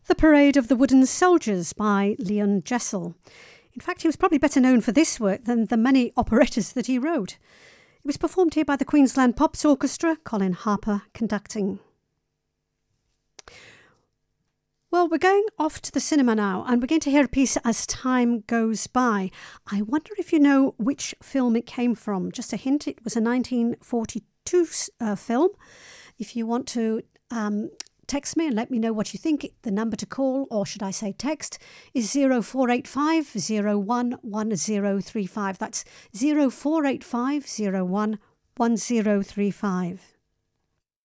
The Parade of the Wooden Soldiers by Leon Jessel. In fact, he was probably better known for this work than the many operettas that he wrote. It was performed here by the Queensland Pops Orchestra, Colin Harper conducting. Well, we're going off to the cinema now, and we're going to hear a piece as time goes by. I wonder if you know which film it came from. Just a hint, it was a 1942 film. If you want to text me and let me know what you think, the number to call, or should I say text, is 0485 011035. That's 0485 011035.